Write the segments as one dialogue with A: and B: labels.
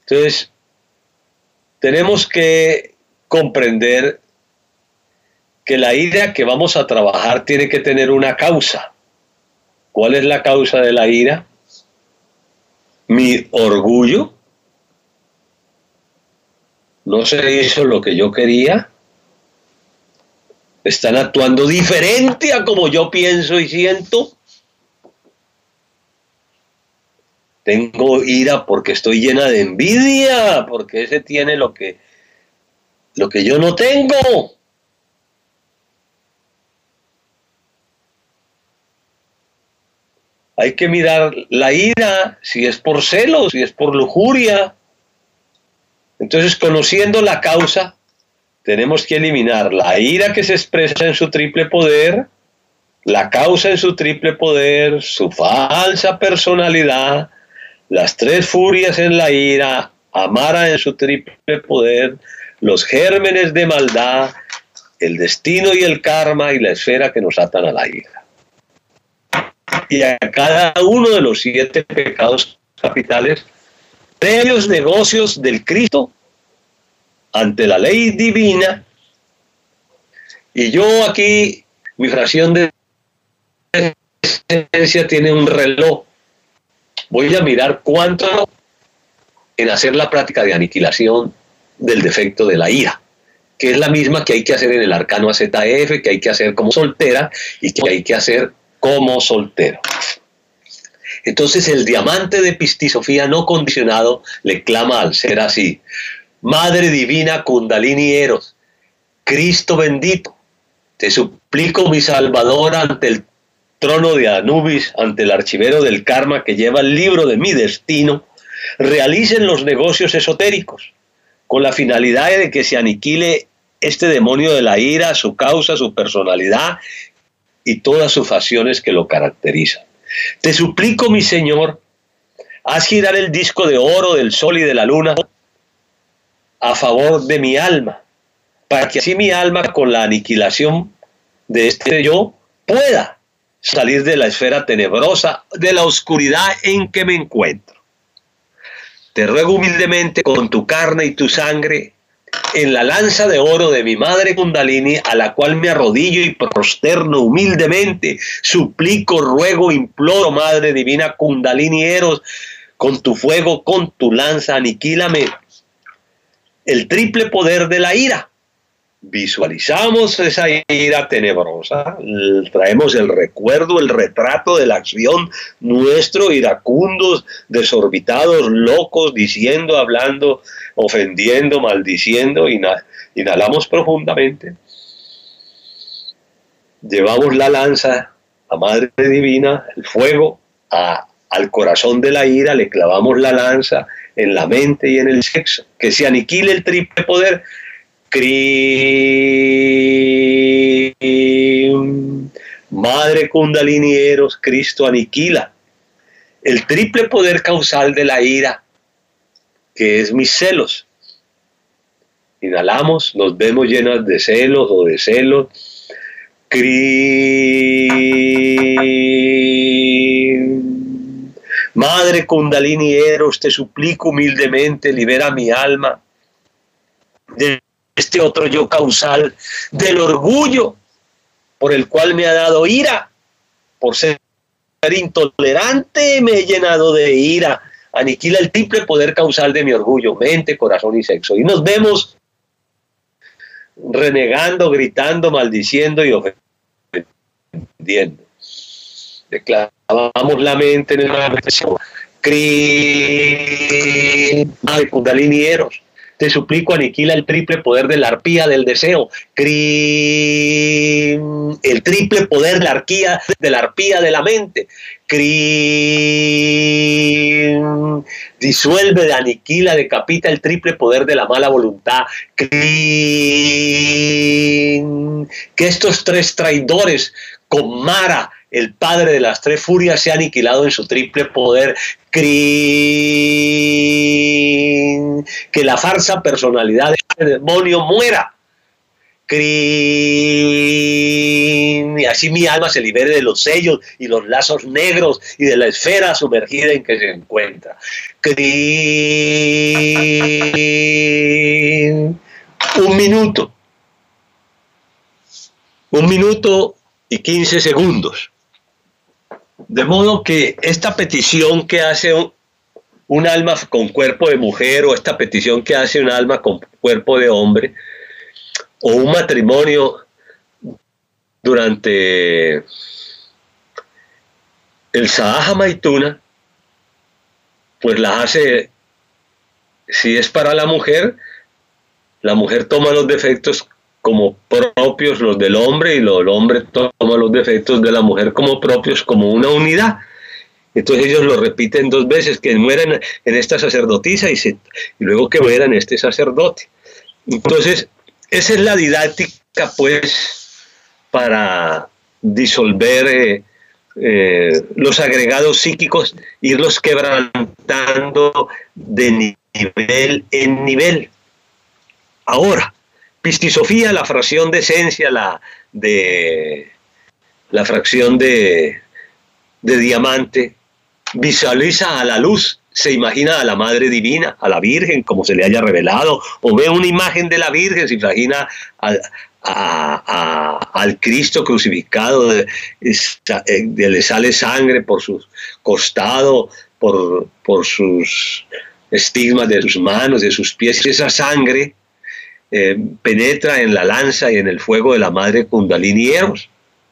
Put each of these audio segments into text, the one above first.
A: Entonces, tenemos que comprender que la ira que vamos a trabajar tiene que tener una causa. ¿Cuál es la causa de la ira? Mi orgullo. No se hizo lo que yo quería. Están actuando diferente a como yo pienso y siento. Tengo ira porque estoy llena de envidia, porque ese tiene lo que yo no tengo. Hay que mirar la ira, si es por celos, si es por lujuria. Entonces, conociendo la causa, tenemos que eliminar la ira que se expresa en su triple poder, la causa en su triple poder, su falsa personalidad, las tres furias en la ira, Amara en su triple poder, los gérmenes de maldad, el destino y el karma y la esfera que nos atan a la ira. Y a cada uno de los 7 pecados capitales, previos negocios del Cristo ante la ley divina. Y yo aquí, mi fracción de esencia tiene un reloj. Voy a mirar cuánto en hacer la práctica de aniquilación del defecto de la ira, que es la misma que hay que hacer en el arcano AZF, que hay que hacer como soltera y que hay que hacer como soltero. Entonces el diamante de Pistisofía no condicionado le clama al ser así: Madre Divina Kundalini Eros, Cristo bendito, te suplico, mi Salvador, ante el trono de Anubis, ante el archivero del karma que lleva el libro de mi destino, realicen los negocios esotéricos con la finalidad de que se aniquile este demonio de la ira, su causa, su personalidad y todas sus facciones que lo caracterizan. Te suplico, mi Señor, haz girar el disco de oro del sol y de la luna a favor de mi alma, para que así mi alma, con la aniquilación de este yo, pueda salir de la esfera tenebrosa, de la oscuridad en que me encuentro. Te ruego humildemente con tu carne y tu sangre, en la lanza de oro de mi madre Kundalini, a la cual me arrodillo y prosterno humildemente, suplico, ruego, imploro, Madre Divina Kundalini Eros, con tu fuego, con tu lanza, aniquílame el triple poder de la ira. Visualizamos esa ira tenebrosa, traemos el recuerdo, el retrato de la acción nuestro, iracundos, desorbitados, locos, diciendo, hablando, ofendiendo, maldiciendo. Inhalamos profundamente, llevamos la lanza a Madre Divina, el fuego, al corazón de la ira, le clavamos la lanza en la mente y en el sexo, que se aniquile el triple poder. Madre Kundalini Eros, Cristo aniquila el triple poder causal de la ira, que es mis celos. Inhalamos, nos vemos llenas de celos o de celos. Madre Kundalini Eros, te suplico humildemente, libera mi alma de este otro yo causal, del orgullo por el cual me ha dado ira, por ser intolerante me he llenado de ira. Aniquila el triple poder causal de mi orgullo, mente, corazón y sexo. Y nos vemos renegando, gritando, maldiciendo y ofendiendo. Declaramos la mente en el Madre Kundalini Eros, te suplico, aniquila el triple poder de la arpía del deseo. El triple poder de la arpía de la mente. Disuelve, aniquila, decapita el triple poder de la mala voluntad. Que estos 3 traidores con Mara, el padre de las 3 furias, se ha aniquilado en su triple poder. Que la falsa personalidad de este demonio muera. crin, y así mi alma se libere de los sellos y los lazos negros y de la esfera sumergida en que se encuentra. Crin. Un minuto y 15 segundos. De modo que esta petición que hace un alma con cuerpo de mujer, o esta petición que hace un alma con cuerpo de hombre, o un matrimonio durante el Sahaja Maituna, pues la hace, si es para la mujer toma los defectos como propios, los del hombre, y el hombre toma los defectos de la mujer como propios, como una unidad. Entonces ellos lo repiten 2 veces, que mueran en esta sacerdotisa y luego que mueran este sacerdote. Entonces, esa es la didáctica, pues, para disolver los agregados psíquicos, irlos quebrantando de nivel en nivel. Ahora, pistisofía, la fracción de esencia, la fracción de diamante, visualiza a la luz, se imagina a la Madre Divina, a la Virgen, como se le haya revelado, o ve una imagen de la Virgen, se imagina al Cristo crucificado, le sale sangre por su costado, por sus estigmas de sus manos, de sus pies, y esa sangre penetra en la lanza y en el fuego de la Madre Kundalini Eros.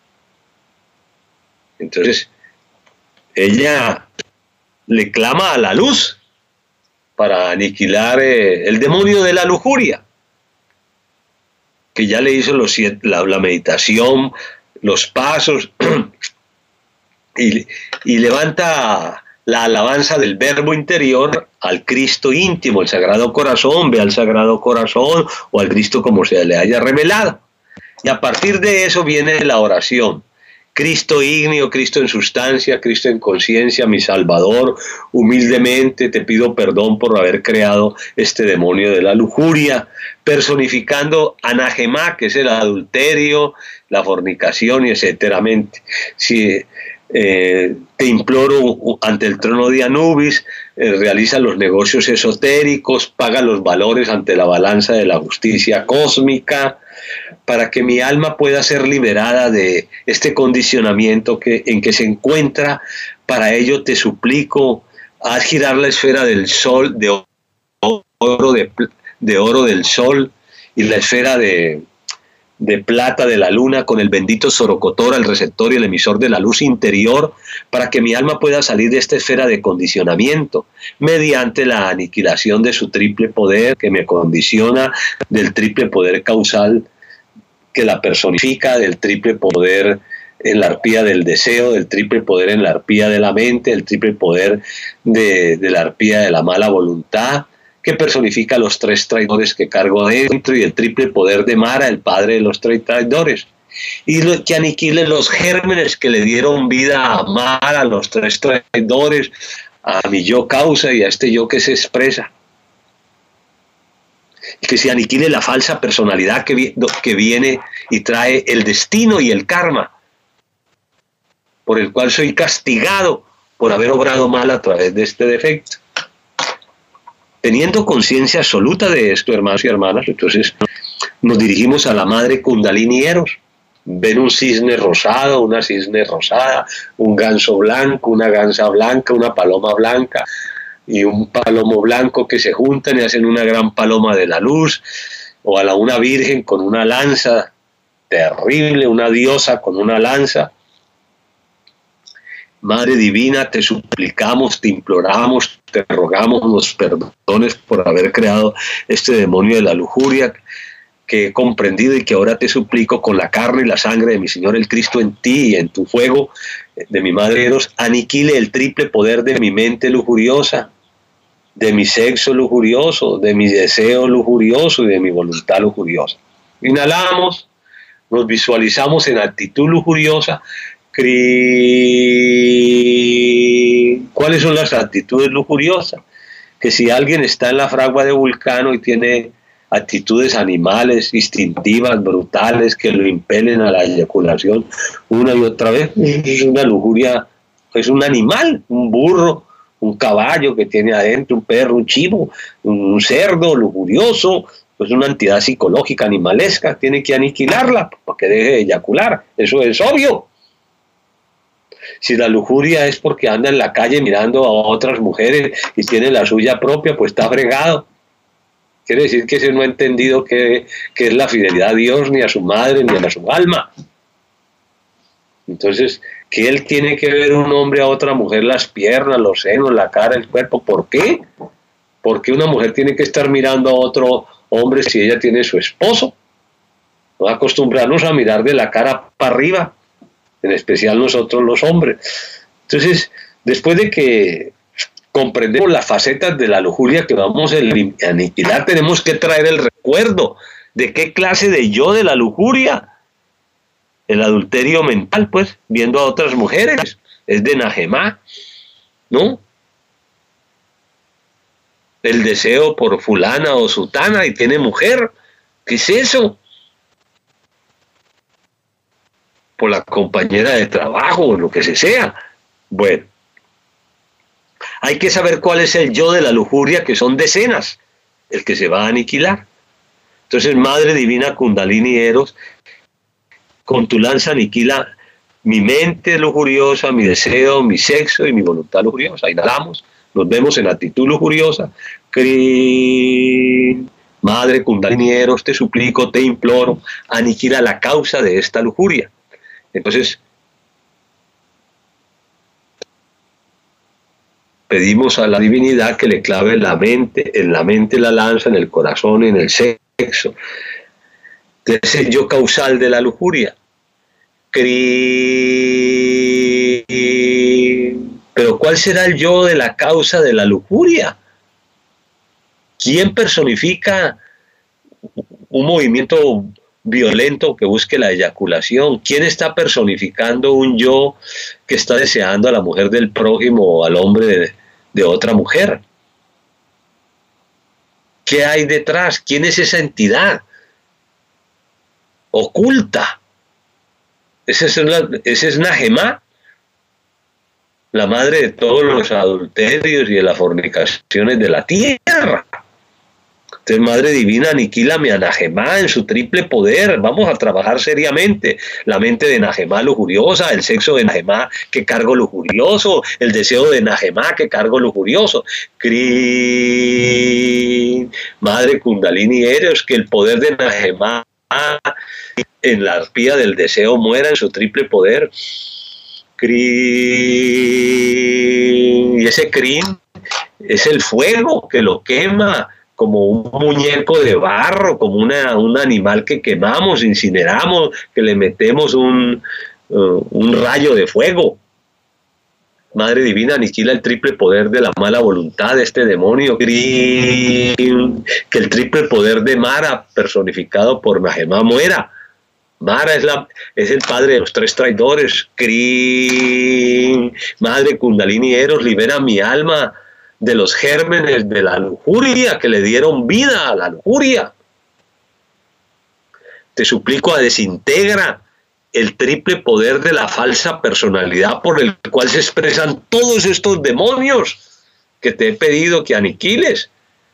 A: Entonces, ella le clama a la luz para aniquilar el demonio de la lujuria, que ya le hizo la meditación, los pasos, y levanta la alabanza del verbo interior al Cristo íntimo, el Sagrado Corazón, ve al Sagrado Corazón o al Cristo como se le haya revelado. Y a partir de eso viene la oración. Cristo ígneo, Cristo en sustancia, Cristo en conciencia, mi Salvador, humildemente te pido perdón por haber creado este demonio de la lujuria, personificando Anahemá, que es el adulterio, la fornicación y etcétera. Si te imploro ante el trono de Anubis, realiza los negocios esotéricos, paga los valores ante la balanza de la justicia cósmica, para que mi alma pueda ser liberada de este condicionamiento en que se encuentra. Para ello te suplico, haz girar la esfera del sol, de oro del sol, y la esfera de plata de la luna con el bendito Sorocotora, el receptor y el emisor de la luz interior, para que mi alma pueda salir de esta esfera de condicionamiento mediante la aniquilación de su triple poder que me condiciona, del triple poder causal que la personifica, del triple poder en la arpía del deseo, del triple poder en la arpía de la mente, del triple poder de la arpía de la mala voluntad, que personifica los 3 traidores que cargo adentro, y el triple poder de Mara, el padre de los 3 traidores, y que aniquile los gérmenes que le dieron vida a Mara, a los 3 traidores, a mi yo causa y a este yo que se expresa, y que se aniquile la falsa personalidad que viene y trae el destino y el karma, por el cual soy castigado por haber obrado mal a través de este defecto. Teniendo conciencia absoluta de esto, hermanos y hermanas, entonces nos dirigimos a la Madre Kundalini Eros. Ven un cisne rosado, una cisne rosada, un ganso blanco, una gansa blanca, una paloma blanca y un palomo blanco que se juntan y hacen una gran paloma de la luz, o a una virgen con una lanza terrible, una diosa con una lanza. Madre Divina, te suplicamos, te imploramos, te rogamos, nos perdones por haber creado este demonio de la lujuria que he comprendido, y que ahora te suplico con la carne y la sangre de mi Señor el Cristo en ti y en tu fuego de mi Madre Eros, aniquile el triple poder de mi mente lujuriosa, de mi sexo lujurioso, de mi deseo lujurioso y de mi voluntad lujuriosa. Inhalamos, nos visualizamos en actitud lujuriosa. ¿Cuáles son las actitudes lujuriosas? Que si alguien está en la fragua de Vulcano y tiene actitudes animales, instintivas, brutales, que lo impelen a la eyaculación una y otra vez. Es una lujuria, es un animal, un burro, un caballo que tiene adentro, un perro, un chivo, un cerdo lujurioso, pues una entidad psicológica animalesca, tiene que aniquilarla para que deje de eyacular, eso es obvio. Si la lujuria es porque anda en la calle mirando a otras mujeres y tiene la suya propia, pues está fregado. Quiere decir que ese no ha entendido que es la fidelidad a Dios, ni a su madre, ni a su alma. Entonces, que él tiene que ver un hombre a otra mujer las piernas, los senos, la cara, el cuerpo. ¿Por qué? ¿Por qué una mujer tiene que estar mirando a otro hombre si ella tiene su esposo? No acostumbrarnos a mirar de la cara para arriba, en especial nosotros los hombres. Entonces, después de que comprendemos las facetas de la lujuria que vamos a aniquilar, tenemos que traer el recuerdo de qué clase de yo de la lujuria. El adulterio mental, pues, viendo a otras mujeres, es de Najemá, ¿no? El deseo por fulana o sutana y tiene mujer, ¿qué es eso? Por la compañera de trabajo o lo que sea. Bueno, hay que saber cuál es el yo de la lujuria, que son decenas, el que se va a aniquilar. Entonces, Madre Divina Kundalini Eros, con tu lanza aniquila mi mente lujuriosa, mi deseo, mi sexo y mi voluntad lujuriosa. Inhalamos, nos vemos en actitud lujuriosa. Madre Kundalini Eros, te suplico, te imploro, aniquila la causa de esta lujuria. Entonces, pedimos a la divinidad que le clave en la mente la lanza, en el corazón, en el sexo. Es el yo causal de la lujuria. Pero ¿cuál será el yo de la causa de la lujuria? ¿Quién personifica un movimiento violento que busque la eyaculación? ¿Quién está personificando un yo que está deseando a la mujer del prójimo o al hombre de otra mujer? ¿Qué hay detrás? ¿Quién es esa entidad oculta? Ese es Najemá, la madre de todos los adulterios y de las fornicaciones de la tierra. Entonces, Madre Divina, aniquílame a Najemá en su triple poder. Vamos a trabajar seriamente. La mente de Najemá lujuriosa, el sexo de Najemá que cargo lujurioso, el deseo de Najemá que cargo lujurioso. Madre Kundalini Eros, que el poder de Najemá en la arpía del deseo muera en su triple poder. Y ese Krin es el fuego que lo quema, como un muñeco de barro, como un animal que quemamos, incineramos, que le metemos un rayo de fuego. Madre Divina, aniquila el triple poder de la mala voluntad de este demonio. Que el triple poder de Mara, personificado por Najemá, muera. Mara es el padre de los tres traidores. Madre Kundalini Eros, libera mi alma de los gérmenes de la lujuria que le dieron vida a la lujuria. Te suplico, a desintegra el triple poder de la falsa personalidad por el cual se expresan todos estos demonios que te he pedido que aniquiles.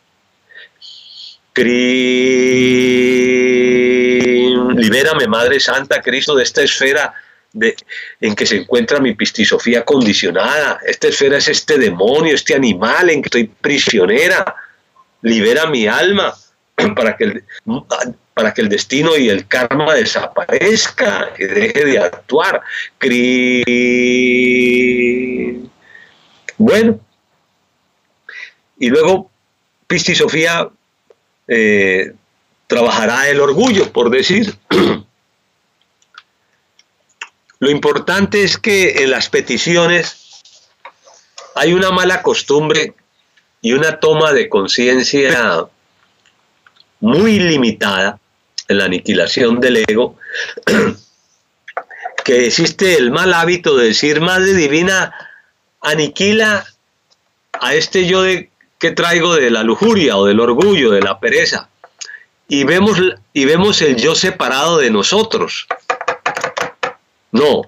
A: Libérame, Madre Santa, Cristo, de esta esfera en que se encuentra mi pistisofía condicionada. Esta esfera es este demonio, este animal en que estoy prisionera. Libera mi alma para que el destino y el karma desaparezca, que deje de actuar. Bueno, y luego pistisofía trabajará el orgullo, por decir. Lo importante es que en las peticiones hay una mala costumbre y una toma de conciencia muy limitada en la aniquilación del ego, que existe el mal hábito de decir: Madre Divina, aniquila a este yo que traigo de la lujuria o del orgullo, de la pereza. y vemos el yo separado de nosotros. No.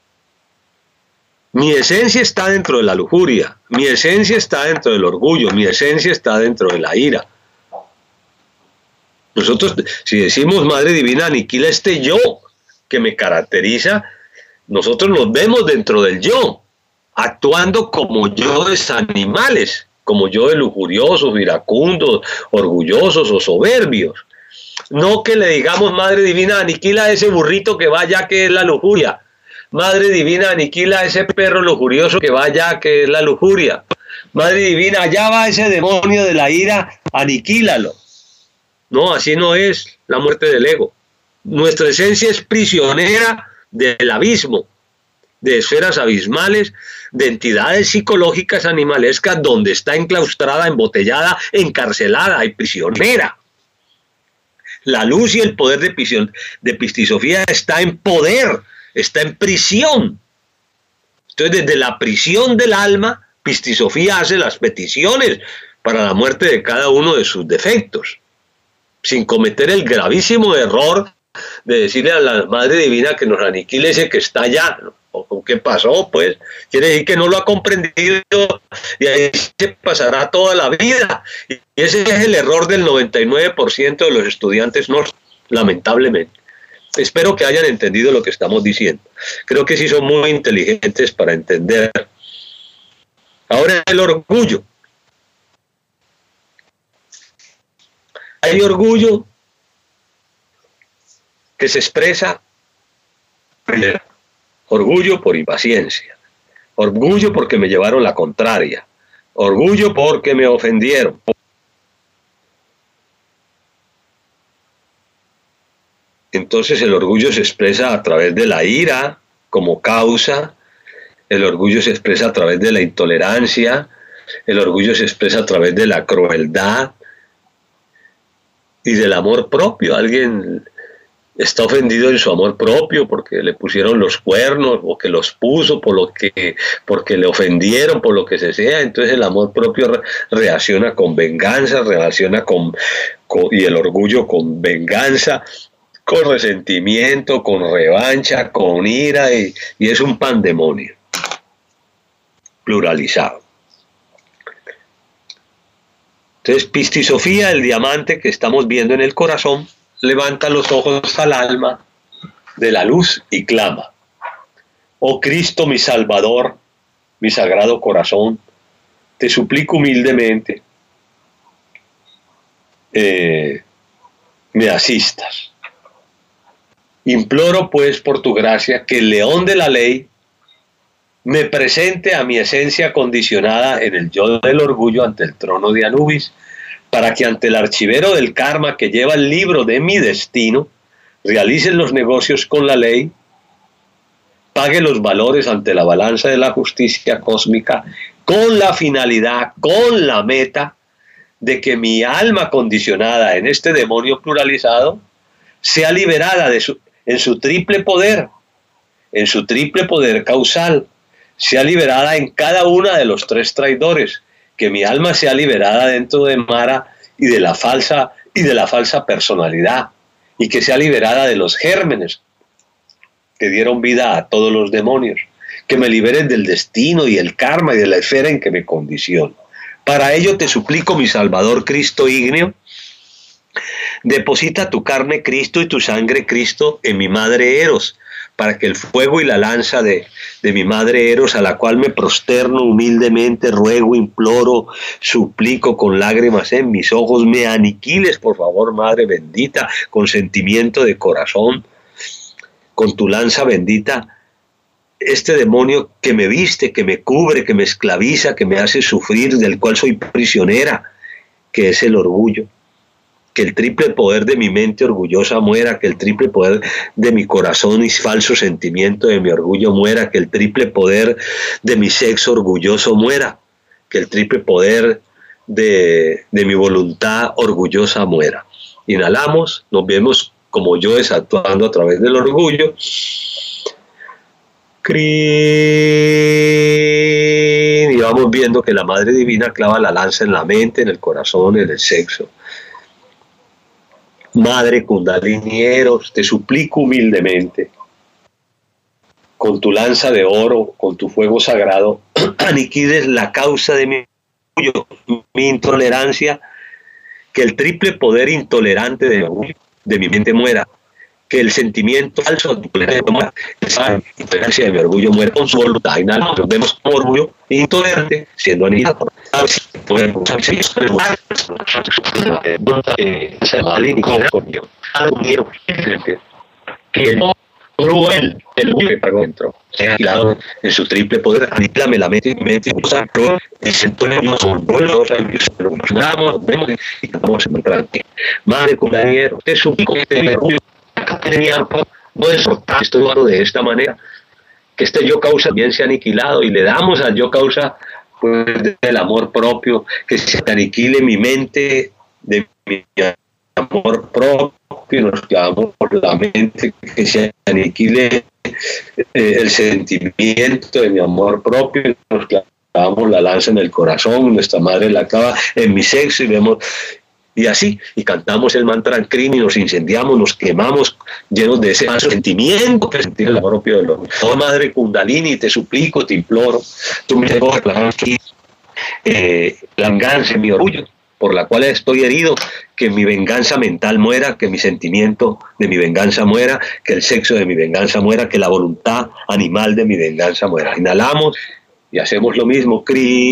A: Mi esencia está dentro de la lujuria, mi esencia está dentro del orgullo, mi esencia está dentro de la ira. Nosotros, si decimos Madre Divina, aniquila este yo que me caracteriza, nosotros nos vemos dentro del yo, actuando como yo de animales, como yo de lujuriosos, iracundos, orgullosos o soberbios. No que le digamos, Madre Divina, aniquila a ese burrito que va allá, que es la lujuria. Madre Divina, aniquila a ese perro lujurioso que va allá, que es la lujuria. Madre Divina, allá va ese demonio de la ira, aniquílalo. No, así no es la muerte del ego. Nuestra esencia es prisionera del abismo, de esferas abismales, de entidades psicológicas animalescas, donde está enclaustrada, embotellada, encarcelada y prisionera. La luz y el poder de Pistisofía está en poder, está en prisión. Entonces, desde la prisión del alma, Pistisofía hace las peticiones para la muerte de cada uno de sus defectos, sin cometer el gravísimo error de decirle a la Madre Divina que nos aniquile ese que está allá. ¿O qué pasó? Pues quiere decir que no lo ha comprendido y ahí se pasará toda la vida. Y ese es el error del 99% de los estudiantes, no, lamentablemente. Espero que hayan entendido lo que estamos diciendo. Creo que sí son muy inteligentes para entender. Ahora el orgullo. Hay orgullo que se expresa primero. Orgullo por impaciencia, orgullo porque me llevaron la contraria, orgullo porque me ofendieron. Entonces el orgullo se expresa a través de la ira como causa, el orgullo se expresa a través de la intolerancia, el orgullo se expresa a través de la crueldad y del amor propio. Alguien está ofendido en su amor propio porque le pusieron los cuernos o que los puso porque le ofendieron, por lo que sea. Entonces el amor propio reacciona con venganza, y el orgullo con venganza, con resentimiento, con revancha, con ira, y es un pandemonio pluralizado. Entonces Pistisofía, el diamante que estamos viendo en el corazón, levanta los ojos al alma de la luz y clama: oh Cristo, mi Salvador, mi sagrado corazón, te suplico humildemente me asistas. Imploro pues por tu gracia que el león de la ley me presente a mi esencia condicionada en el yo del orgullo ante el trono de Anubis, para que ante el archivero del karma que lleva el libro de mi destino, realicen los negocios con la ley, pague los valores ante la balanza de la justicia cósmica, con la finalidad, con la meta de que mi alma condicionada en este demonio pluralizado sea liberada en su triple poder causal, sea liberada en cada una de los tres traidores, que mi alma sea liberada dentro de Mara y de la falsa personalidad, y que sea liberada de los gérmenes que dieron vida a todos los demonios, que me liberen del destino y el karma y de la esfera en que me condiciono. Para ello te suplico, mi Salvador Cristo ígneo, deposita tu carne Cristo y tu sangre Cristo en mi madre Eros, para que el fuego y la lanza de mi madre Eros, a la cual me prosterno humildemente, ruego, imploro, suplico con lágrimas en mis ojos, me aniquiles, por favor, Madre bendita, con sentimiento de corazón, con tu lanza bendita, este demonio que me viste, que me cubre, que me esclaviza, que me hace sufrir, del cual soy prisionera, que es el orgullo. Que el triple poder de mi mente orgullosa muera, que el triple poder de mi corazón y falso sentimiento de mi orgullo muera, que el triple poder de mi sexo orgulloso muera, que el triple poder de mi voluntad orgullosa muera. Inhalamos, nos vemos como yo es actuando a través del orgullo. Y vamos viendo que la Madre Divina clava la lanza en la mente, en el corazón, en el sexo. Madre Kundalini Eros, te suplico humildemente, con tu lanza de oro, con tu fuego sagrado, aniquiles la causa de mi orgullo, mi intolerancia, que el triple poder intolerante de mi orgullo, de mi mente muera, que el sentimiento falso de intolerancia muera, esa intolerancia de mi orgullo muera con su voluntad. Y nada, nos vemos como orgullo intolerante siendo anihilado. Que no cruel el que pagó dentro sea aniquilado en su triple poder. Aníquilame la mente el centro vemos y estamos en trance. Madre Kundalini, te suplico que te orgullo no es estoy hablando de esta manera, que este yo causa bien sea aniquilado, y le damos al yo causa pues del amor propio, que se aniquile mi mente de mi amor propio, nos clavamos por la mente, que se aniquile el sentimiento de mi amor propio, nos clavamos la lanza en el corazón, nuestra madre la clava en mi sexo, y vemos, y así, y cantamos el mantra Krini, nos incendiamos, nos quemamos, llenos de ese sentimiento que sentir el amor propio del hombre. Oh Madre Kundalini, te suplico, te imploro, tú me debes declarar aquí la venganza, mi orgullo, por la cual estoy herido, que mi venganza mental muera, que mi sentimiento de mi venganza muera, que el sexo de mi venganza muera, que la voluntad animal de mi venganza muera. Inhalamos y hacemos lo mismo.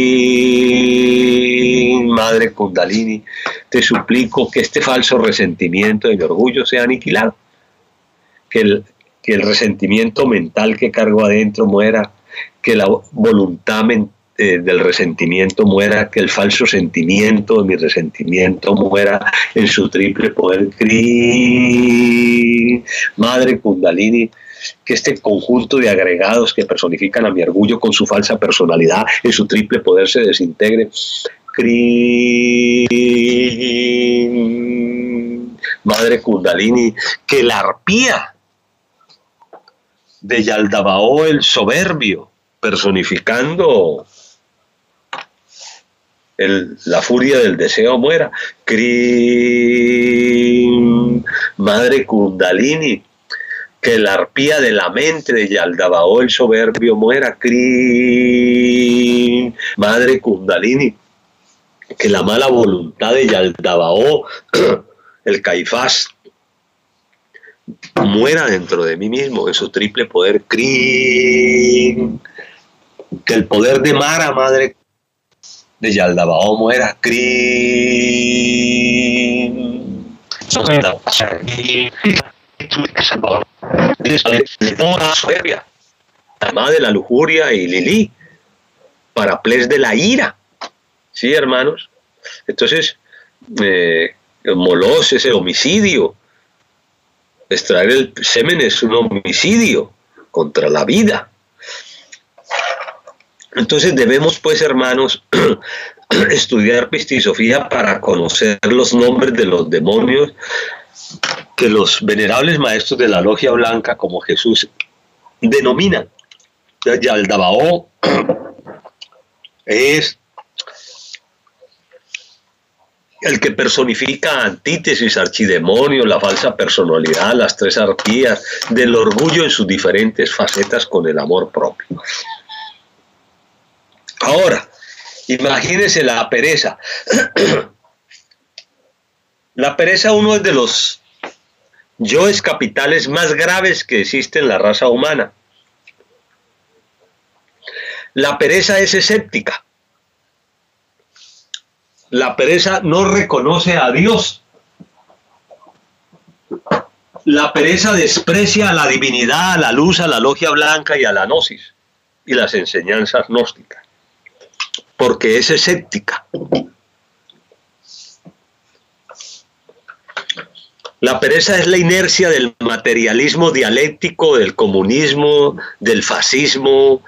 A: Krin, Madre Kundalini, te suplico que este falso resentimiento de mi orgullo sea aniquilado, que el resentimiento mental que cargo adentro muera, que la voluntad del resentimiento muera, que el falso sentimiento de mi resentimiento muera en su triple poder. Krin, Madre Kundalini, que este conjunto de agregados que personifican a mi orgullo con su falsa personalidad en su triple poder se desintegre. Krin, Madre Kundalini, que la arpía de Yaldabaoth el soberbio, personificando la furia del deseo, muera. Krin, Madre Kundalini, que la arpía de la mente de Yaldabaoth el soberbio muera. Krin, Madre Kundalini, que la mala voluntad de Yaldabaoth el Caifás muera dentro de mí mismo en su triple poder. Krin, que el poder de Mara, madre de Yaldabaoth, muera. Krin, la soberbia, la madre de la lujuria, y Lili, Paraples de la ira. Sí, hermanos. Entonces, Molos es el homicidio. Extraer el semen es un homicidio contra la vida. Entonces debemos, pues, hermanos, estudiar pistisofía para conocer los nombres de los demonios que los venerables maestros de la logia blanca, como Jesús, denominan. Yaldabaoth es el que personifica antítesis, archidemonio, la falsa personalidad, las tres arpías del orgullo en sus diferentes facetas con el amor propio. Ahora, imagínense la pereza. La pereza, uno de los yoes capitales más graves que existe en la raza humana. La pereza es escéptica. La pereza no reconoce a Dios. La pereza desprecia a la divinidad, a la luz, a la logia blanca y a la gnosis y las enseñanzas gnósticas, porque es escéptica. La pereza es la inercia del materialismo dialéctico, del comunismo, del fascismo,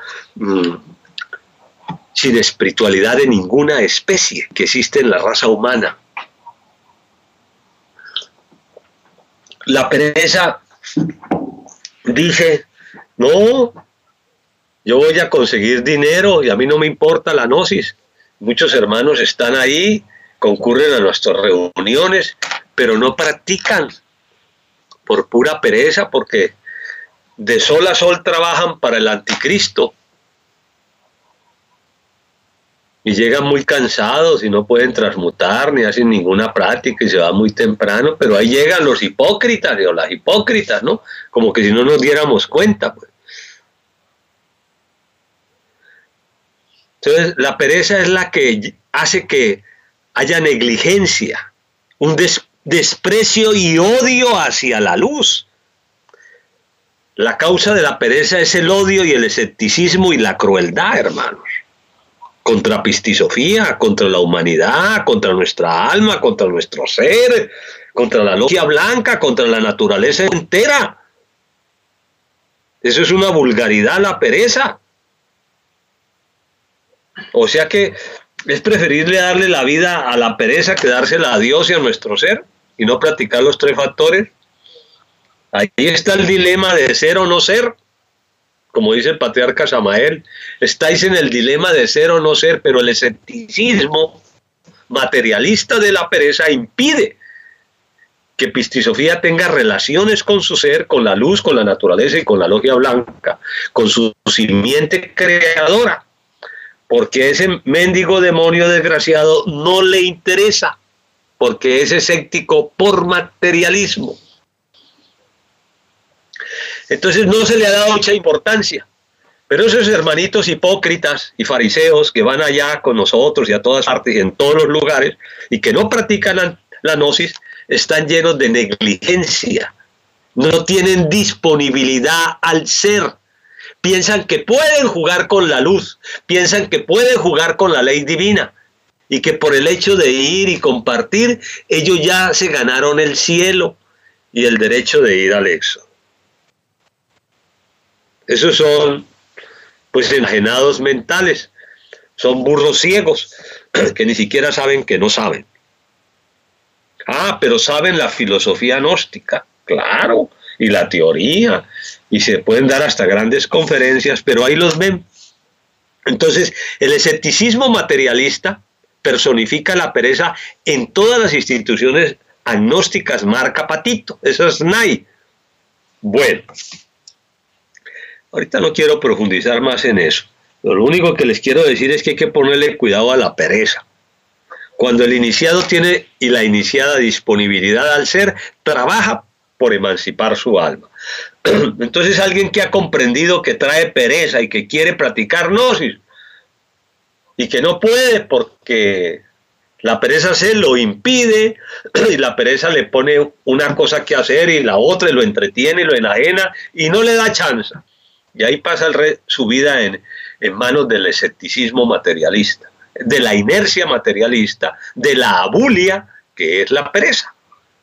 A: sin espiritualidad de ninguna especie que existe en la raza humana. La pereza dice, no, yo voy a conseguir dinero y a mí no me importa la gnosis. Muchos hermanos están ahí, concurren a nuestras reuniones, pero no practican por pura pereza, porque de sol a sol trabajan para el anticristo y llegan muy cansados y no pueden transmutar ni hacen ninguna práctica y se van muy temprano, pero ahí llegan los hipócritas o las hipócritas, ¿no? Como que si no nos diéramos cuenta, pues. Entonces, la pereza es la que hace que haya negligencia, un desprecio y odio hacia la luz. La causa de la pereza es el odio y el escepticismo y la crueldad, hermanos. Contra pistisofía, contra la humanidad, contra nuestra alma, contra nuestro ser, contra la logia blanca, contra la naturaleza entera. Eso es una vulgaridad, la pereza. O sea que es preferible darle la vida a la pereza que dársela a Dios y a nuestro ser y no practicar los 3 factores. Ahí está el dilema de ser o no ser. Como dice el patriarca Samael, estáis en el dilema de ser o no ser, pero el escepticismo materialista de la pereza impide que Pistisofía tenga relaciones con su ser, con la luz, con la naturaleza y con la logia blanca, con su simiente creadora, porque ese mendigo demonio desgraciado no le interesa, porque es escéptico por materialismo. Entonces no se le ha dado mucha importancia. Pero esos hermanitos hipócritas y fariseos que van allá con nosotros y a todas partes y en todos los lugares y que no practican la gnosis, están llenos de negligencia. No tienen disponibilidad al ser. Piensan que pueden jugar con la luz. Piensan que pueden jugar con la ley divina. Y que por el hecho de ir y compartir, ellos ya se ganaron el cielo y el derecho de ir al éxodo. Esos son, pues, enajenados mentales, son burros ciegos, que ni siquiera saben que no saben. Ah, pero saben la filosofía gnóstica, claro, y la teoría, y se pueden dar hasta grandes conferencias, pero ahí los ven. Entonces, el escepticismo materialista personifica la pereza en todas las instituciones agnósticas, marca Patito, eso es NAI. Bueno. Ahorita no quiero profundizar más en eso. Lo único que les quiero decir es que hay que ponerle cuidado a la pereza. Cuando el iniciado tiene y la iniciada disponibilidad al ser, trabaja por emancipar su alma. Entonces alguien que ha comprendido que trae pereza y que quiere practicar gnosis y que no puede porque la pereza se lo impide y la pereza le pone una cosa que hacer y la otra y lo entretiene y lo enajena y no le da chance. Y ahí pasa su vida en manos del escepticismo materialista, de la inercia materialista, de la abulia, que es la pereza.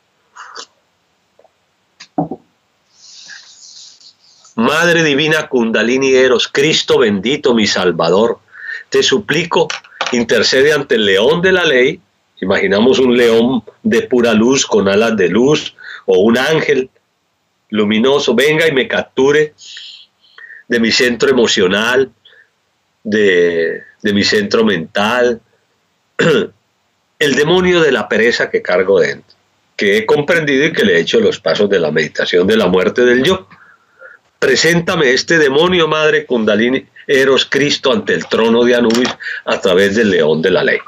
A: Madre divina Kundalini Eros, Cristo bendito, mi Salvador, te suplico, intercede ante el león de la ley. Imaginamos un león de pura luz, con alas de luz, o un ángel luminoso, venga y me capture de mi centro emocional, de mi centro mental, el demonio de la pereza que cargo dentro, que he comprendido y que le he hecho los pasos de la meditación de la muerte del yo. Preséntame este demonio, Madre Kundalini Eros Cristo, ante el trono de Anubis a través del león de la ley.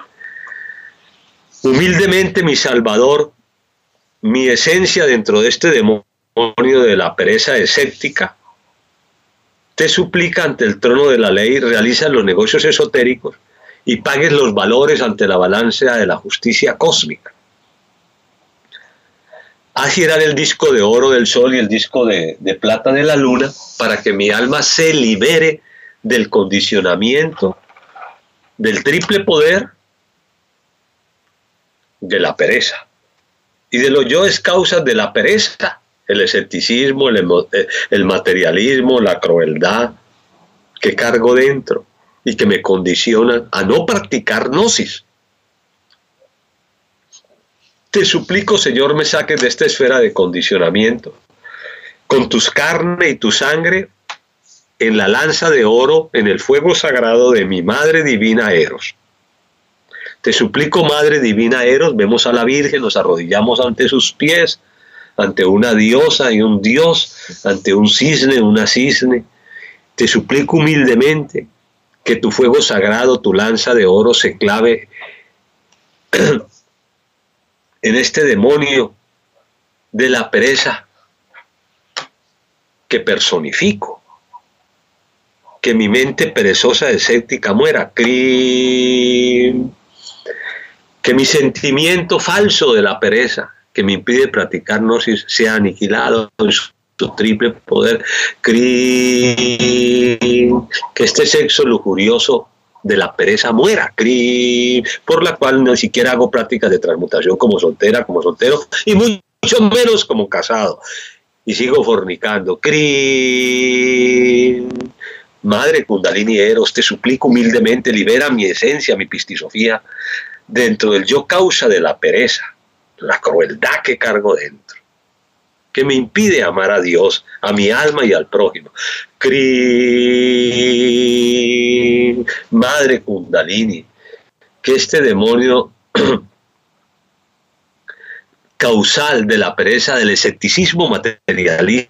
A: Humildemente, mi Salvador, mi esencia dentro de este demonio de la pereza escéptica, te suplica ante el trono de la ley, realiza los negocios esotéricos y pagues los valores ante la balanza de la justicia cósmica. Haz girar el disco de oro del sol y el disco de plata de la luna para que mi alma se libere del condicionamiento, del triple poder de la pereza y de los yoes causas de la pereza. El escepticismo, el materialismo, la crueldad que cargo dentro y que me condicionan a no practicar gnosis. Te suplico, Señor, me saques de esta esfera de condicionamiento. Con tus carne y tu sangre, en la lanza de oro, en el fuego sagrado de mi Madre Divina Eros. Te suplico, Madre Divina Eros, vemos a la Virgen, nos arrodillamos ante sus pies, ante una diosa y un dios, ante un cisne, una cisne. Te suplico humildemente que tu fuego sagrado, tu lanza de oro se clave en este demonio de la pereza que personifico. Que mi mente perezosa escéptica muera. ¡Crin! Que mi sentimiento falso de la pereza, que me impide practicar gnosis, sea aniquilado en su triple poder. ¡Crin! Que este sexo lujurioso de la pereza muera. ¡Crin! Por la cual ni siquiera hago prácticas de transmutación como soltera, como soltero, y mucho menos como casado. Y sigo fornicando. ¡Crin! Madre Kundalini Eros, te suplico humildemente, libera mi esencia, mi pistisofía, dentro del yo causa de la pereza, la crueldad que cargo dentro, que me impide amar a Dios, a mi alma y al prójimo. Madre Kundalini, que este demonio causal de la pereza, del escepticismo materialista,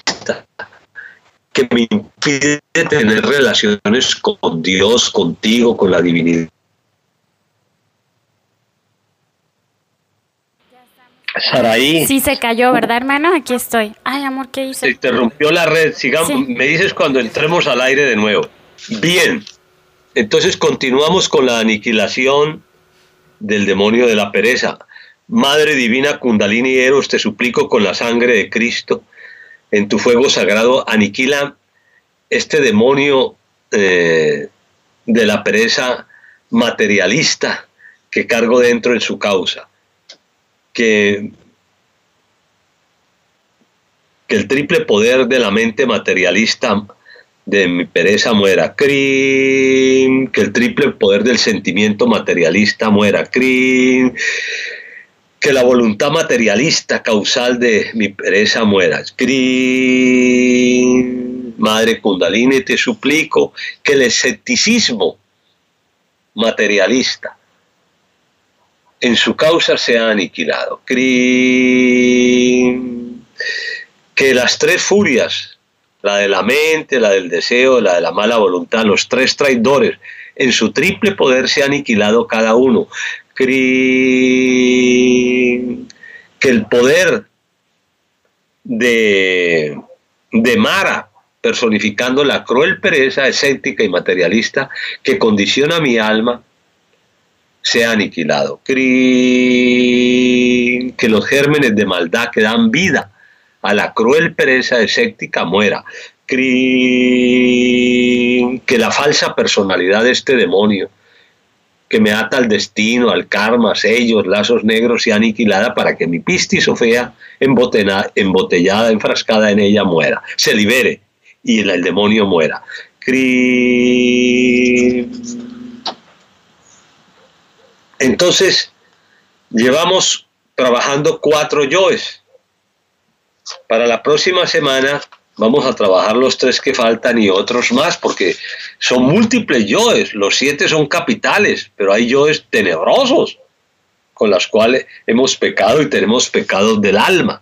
A: que me impide tener relaciones con Dios, contigo, con la divinidad. Saraí.
B: Sí se cayó, ¿verdad, hermano? Aquí estoy. Ay, amor, ¿qué hice?
A: Se interrumpió la red. Sigamos, sí. Me dices cuando entremos al aire de nuevo. Bien. Entonces continuamos con la aniquilación del demonio de la pereza. Madre Divina Kundalini Eros, te suplico con la sangre de Cristo, en tu fuego sagrado, aniquila este demonio de la pereza materialista que cargo dentro en su causa. Que el triple poder de la mente materialista de mi pereza muera. Que el triple poder del sentimiento materialista muera. Que la voluntad materialista causal de mi pereza muera. Madre Kundalini, te suplico que el escepticismo materialista en su causa sea aniquilado. Que las tres furias, la de la mente, la del deseo, la de la mala voluntad, los tres traidores, en su triple poder sea aniquilado cada uno. Que el poder de Mara, personificando la cruel pereza escéptica y materialista que condiciona mi alma, sea aniquilado. Que los gérmenes de maldad que dan vida a la cruel pereza escéptica muera. Que la falsa personalidad de este demonio que me ata al destino, al karma, sellos, lazos negros, sea aniquilada para que mi pistisofía embotellada, enfrascada en ella muera, se libere y el demonio muera. Entonces, llevamos trabajando 4 yoes. Para la próxima semana vamos a trabajar los 3 que faltan y otros más, porque son múltiples yoes. Los 7 son capitales, pero hay yoes tenebrosos con los cuales hemos pecado y tenemos pecados del alma.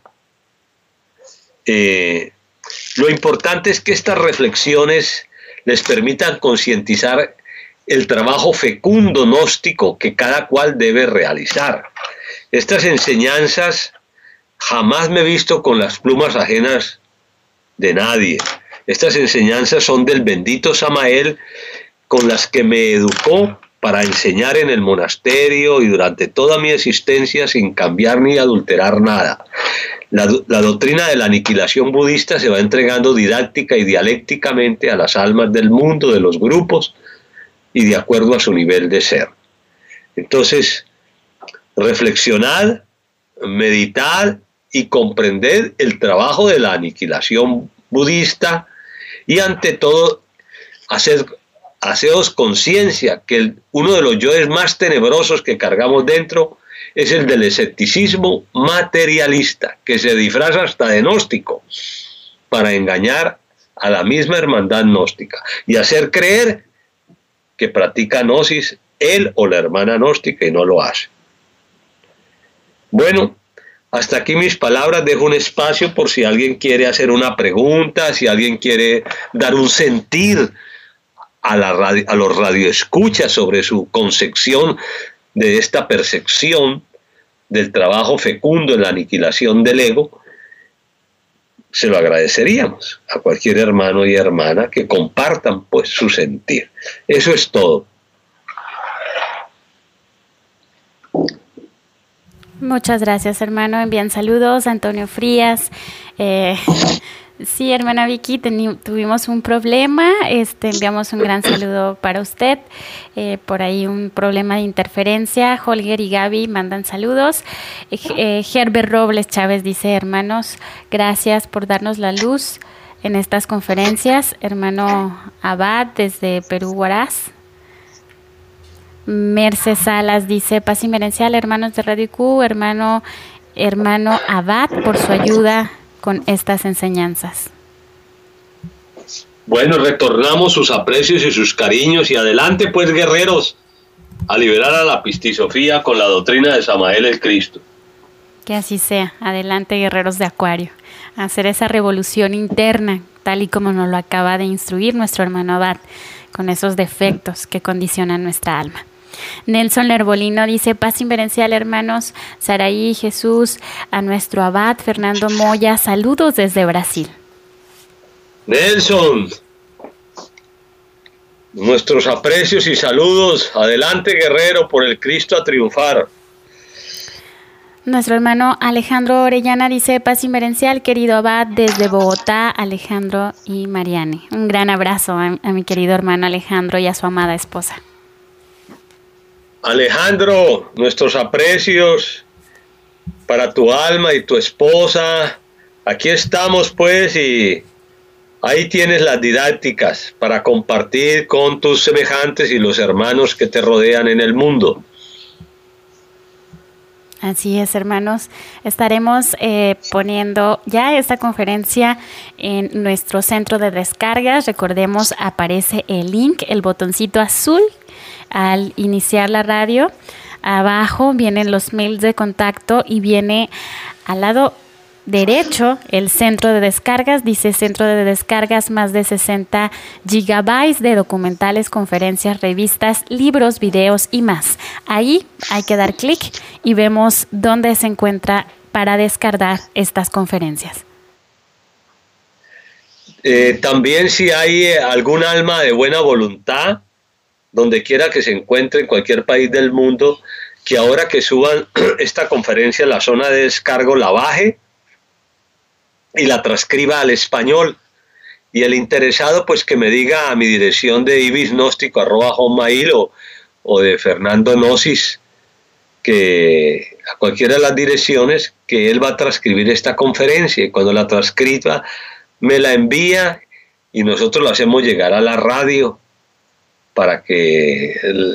A: Lo importante es que estas reflexiones les permitan concientizar el trabajo fecundo gnóstico que cada cual debe realizar. Estas enseñanzas jamás me he visto con las plumas ajenas de nadie. Estas enseñanzas son del bendito Samael, con las que me educó para enseñar en el monasterio y durante toda mi existencia sin cambiar ni adulterar nada. La doctrina de la aniquilación budista se va entregando didáctica y dialécticamente a las almas del mundo, de los grupos, y de acuerdo a su nivel de ser. Entonces, reflexionad, meditad y comprender el trabajo de la aniquilación budista y ante todo haceos conciencia que uno de los yoes más tenebrosos que cargamos dentro es el del escepticismo materialista, que se disfraza hasta de gnóstico para engañar a la misma hermandad gnóstica y hacer creer que practica gnosis él o la hermana gnóstica y no lo hace. Bueno, hasta aquí mis palabras. Dejo un espacio por si alguien quiere hacer una pregunta, si alguien quiere dar un sentir a los radioescuchas sobre su concepción de esta percepción del trabajo fecundo en la aniquilación del ego. Se lo agradeceríamos a cualquier hermano y hermana que compartan pues su sentir. Eso es todo.
B: Muchas gracias, hermano. Envían saludos, Antonio Frías. Sí, hermana Vicky, tuvimos un problema. Enviamos un gran saludo para usted. Por ahí un problema de interferencia. Holger y Gaby mandan saludos. Herbert Robles Chávez dice: hermanos, gracias por darnos la luz en estas conferencias. Hermano Abad desde Perú, Huaraz. Merce Salas dice: paz inmerencial, hermanos de Radio Q, hermano Abad, por su ayuda con estas enseñanzas.
A: Bueno, retornamos sus aprecios y sus cariños y adelante pues, guerreros, a liberar a la pistisofía con la doctrina de Samael el Cristo.
B: Que así sea. Adelante, guerreros de Acuario, a hacer esa revolución interna, tal y como nos lo acaba de instruir nuestro hermano Abad, con esos defectos que condicionan nuestra alma. Nelson Lerbolino dice: paz inverencial, hermanos Saraí, Jesús, a nuestro abad Fernando Moya, saludos desde Brasil.
A: Nelson, nuestros aprecios y saludos. Adelante, guerrero, por el Cristo a triunfar.
B: Nuestro hermano Alejandro Orellana dice: paz inverencial, querido abad, desde Bogotá, Alejandro y Mariane. Un gran abrazo a mi querido hermano Alejandro y a su amada esposa.
A: Alejandro, nuestros aprecios para tu alma y tu esposa. Aquí estamos pues, y ahí tienes las didácticas para compartir con tus semejantes y los hermanos que te rodean en el mundo.
B: Así es, hermanos. Estaremos poniendo ya esta conferencia en nuestro centro de descargas. Recordemos, aparece el link, el botoncito azul al iniciar la radio. Abajo vienen los mails de contacto y viene al lado derecho el centro de descargas. Dice centro de descargas, más de 60 gigabytes de documentales, conferencias, revistas, libros, videos y más. Ahí hay que dar clic y vemos dónde se encuentra para descargar estas conferencias.
A: También, si hay algún alma de buena voluntad, donde quiera que se encuentre en cualquier país del mundo, que ahora que suban esta conferencia a la zona de descargo, la baje y la transcriba al español. Y el interesado pues que me diga a mi dirección de ibisgnóstico@hotmail o de Fernando Gnosis, que a cualquiera de las direcciones, que él va a transcribir esta conferencia, y cuando la transcriba me la envía y nosotros la hacemos llegar a la radio para que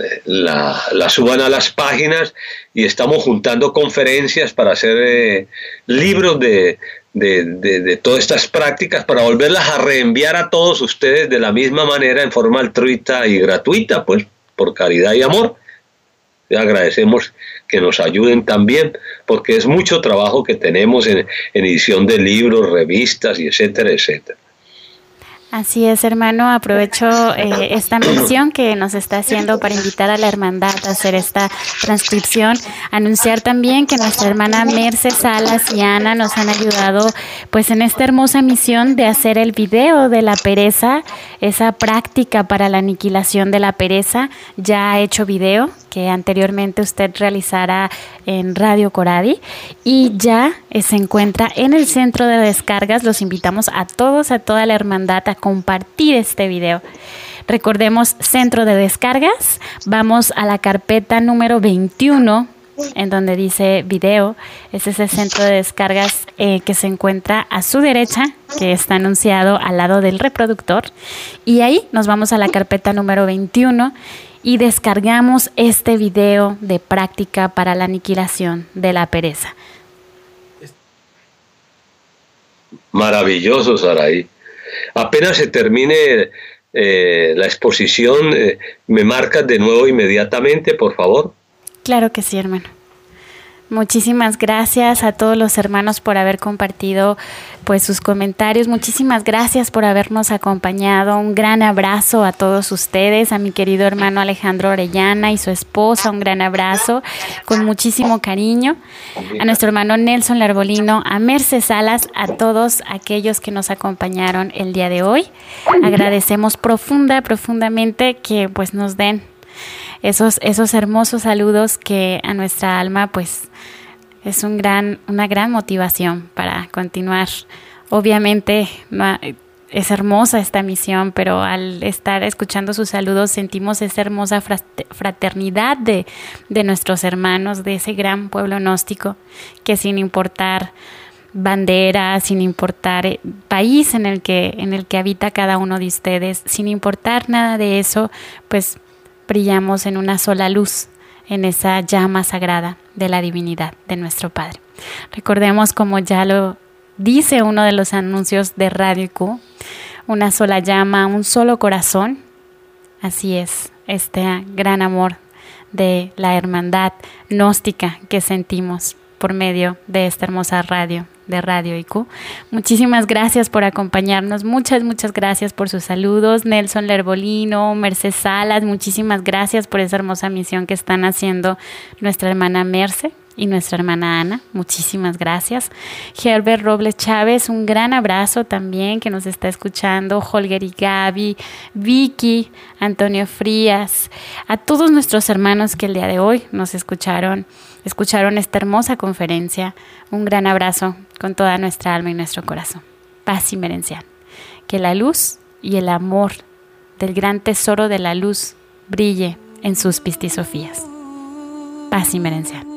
A: la suban a las páginas, y estamos juntando conferencias para hacer libros de todas estas prácticas, para volverlas a reenviar a todos ustedes de la misma manera, en forma altruista y gratuita, pues por caridad y amor. Les agradecemos que nos ayuden también, porque es mucho trabajo que tenemos en edición de libros, revistas y etcétera, etcétera.
B: Así es, hermano. Aprovecho esta mención que nos está haciendo para invitar a la hermandad a hacer esta transcripción. Anunciar también que nuestra hermana Merce Salas y Ana nos han ayudado pues en esta hermosa misión de hacer el video de la pereza, esa práctica para la aniquilación de la pereza. Ya ha hecho video que anteriormente usted realizara en Radio Coradi, y ya se encuentra en el centro de descargas. Los invitamos a todos, a toda la hermandad, a compartir este video. Recordemos, centro de descargas, vamos a la carpeta número 21, en donde dice video. Es ese centro de descargas que se encuentra a su derecha, que está anunciado al lado del reproductor, y ahí nos vamos a la carpeta número 21 y descargamos este video de práctica para la aniquilación de la pereza.
A: Maravilloso, Saraí. Apenas se termine la exposición, me marcas de nuevo inmediatamente, por favor.
B: Claro que sí, hermano. Muchísimas gracias a todos los hermanos por haber compartido pues sus comentarios. Muchísimas gracias por habernos acompañado. Un gran abrazo a todos ustedes, a mi querido hermano Alejandro Orellana y su esposa. Un gran abrazo con muchísimo cariño. A nuestro hermano Nelson Lerbolino, a Merce Salas, a todos aquellos que nos acompañaron el día de hoy. Agradecemos profundamente que pues nos den esos hermosos saludos que a nuestra alma pues es una gran motivación para continuar. Obviamente es hermosa esta misión, pero al estar escuchando sus saludos sentimos esa hermosa fraternidad de nuestros hermanos, de ese gran pueblo gnóstico que sin importar bandera, sin importar país en el que habita cada uno de ustedes, sin importar nada de eso, pues brillamos en una sola luz, en esa llama sagrada de la divinidad de nuestro Padre. Recordemos, como ya lo dice uno de los anuncios de Radio IQ, una sola llama, un solo corazón. Así es, este gran amor de la hermandad gnóstica que sentimos por medio de esta hermosa radio de Radio IQ. Muchísimas gracias por acompañarnos, muchas gracias por sus saludos. Nelson Lerbolino, Merce Salas, muchísimas gracias por esa hermosa misión que están haciendo nuestra hermana Merce y nuestra hermana Ana, muchísimas gracias. Herbert Robles Chávez, un gran abrazo también que nos está escuchando. Holger y Gaby, Vicky, Antonio Frías, a todos nuestros hermanos que el día de hoy nos escucharon esta hermosa conferencia. Un gran abrazo con toda nuestra alma y nuestro corazón. Paz inmerencial. Que la luz y el amor del gran tesoro de la luz brille en sus pistisofías. Paz inmerencial.